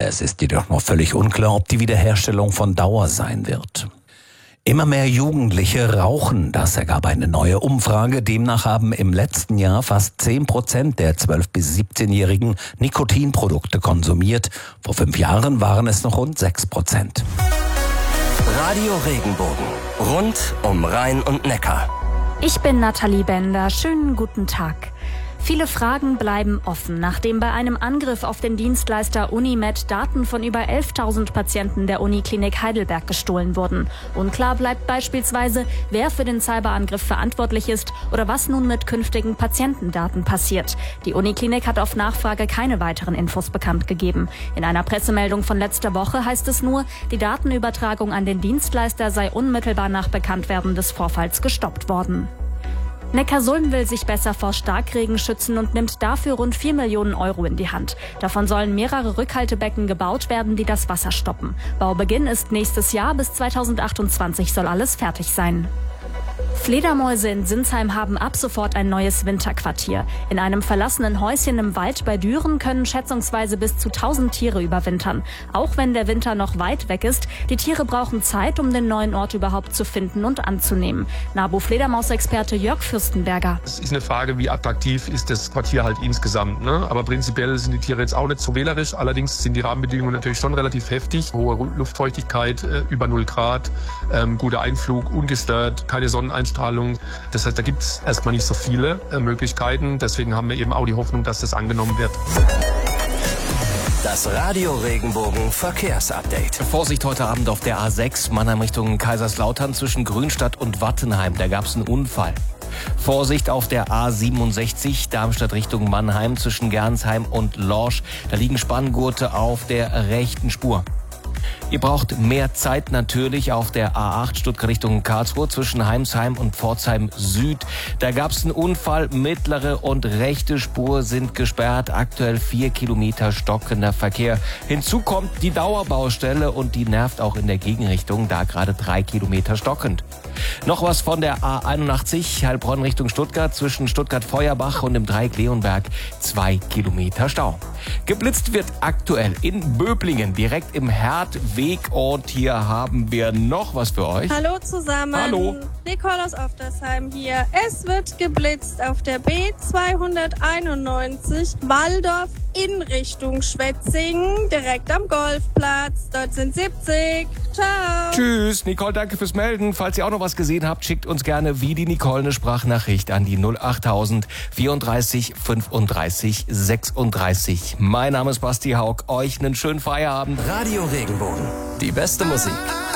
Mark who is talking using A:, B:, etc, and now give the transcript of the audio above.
A: Es ist jedoch noch völlig unklar, ob die Wiederherstellung von Dauer sein wird. Immer mehr Jugendliche rauchen, das ergab eine neue Umfrage. Demnach haben im letzten Jahr fast 10% der 12- bis 17-Jährigen Nikotinprodukte konsumiert. Vor 5 Jahren waren es noch rund 6%.
B: Radio Regenbogen. Rund um Rhein und Neckar.
C: Ich bin Nathalie Bender. Schönen guten Tag. Viele Fragen bleiben offen, nachdem bei einem Angriff auf den Dienstleister Unimed Daten von über 11.000 Patienten der Uniklinik Heidelberg gestohlen wurden. Unklar bleibt beispielsweise, wer für den Cyberangriff verantwortlich ist oder was nun mit künftigen Patientendaten passiert. Die Uniklinik hat auf Nachfrage keine weiteren Infos bekannt gegeben. In einer Pressemeldung von letzter Woche heißt es nur, die Datenübertragung an den Dienstleister sei unmittelbar nach Bekanntwerden des Vorfalls gestoppt worden. Neckarsulm will sich besser vor Starkregen schützen und nimmt dafür rund 4 Millionen Euro in die Hand. Davon sollen mehrere Rückhaltebecken gebaut werden, die das Wasser stoppen. Baubeginn ist nächstes Jahr, bis 2028 soll alles fertig sein. Fledermäuse in Sinsheim haben ab sofort ein neues Winterquartier. In einem verlassenen Häuschen im Wald bei Düren können schätzungsweise bis zu 1000 Tiere überwintern. Auch wenn der Winter noch weit weg ist, die Tiere brauchen Zeit, um den neuen Ort überhaupt zu finden und anzunehmen. NABU-Fledermaus-Experte Jörg Fürstenberger.
D: Es ist eine Frage, wie attraktiv ist das Quartier halt insgesamt. Ne? Aber prinzipiell sind die Tiere jetzt auch nicht so wählerisch. Allerdings sind die Rahmenbedingungen natürlich schon relativ heftig. Hohe Luftfeuchtigkeit, über 0 Grad, guter Einflug, ungestört, keine Sonneneinstrahlung. Das heißt, da gibt es erstmal nicht so viele Möglichkeiten. Deswegen haben wir eben auch die Hoffnung, dass das angenommen wird.
B: Das Radio Regenbogen Verkehrsupdate.
E: Vorsicht heute Abend auf der A6 Mannheim Richtung Kaiserslautern zwischen Grünstadt und Wattenheim. Da gab es einen Unfall. Vorsicht auf der A67 Darmstadt Richtung Mannheim zwischen Gernsheim und Lorsch. Da liegen Spanngurte auf der rechten Spur. Ihr braucht mehr Zeit natürlich auf der A8 Stuttgart Richtung Karlsruhe zwischen Heimsheim und Pforzheim Süd. Da gab es einen Unfall, mittlere und rechte Spur sind gesperrt, aktuell 4 Kilometer stockender Verkehr. Hinzu kommt die Dauerbaustelle und die nervt auch in der Gegenrichtung, da gerade 3 Kilometer stockend. Noch was von der A81 Heilbronn Richtung Stuttgart zwischen Stuttgart-Feuerbach und dem Dreieck Leonberg, 2 Kilometer Stau. Geblitzt wird aktuell in Böblingen, direkt im Herdweg, und hier haben wir noch was für euch.
F: Hallo zusammen.
E: Hallo.
F: Nicole aus Oftersheim hier. Es wird geblitzt auf der B291 Walldorf in Richtung Schwetzingen, direkt am Golfplatz. Dort sind 70. Ciao.
E: Tschüss, Nicole, danke fürs Melden. Falls ihr auch noch was gesehen habt, schickt uns gerne wie die Nicole eine Sprachnachricht an die 08000 34 35 36. Mein Name ist Basti Haug. Euch einen schönen Feierabend.
B: Radio Regenbogen. Die beste Musik.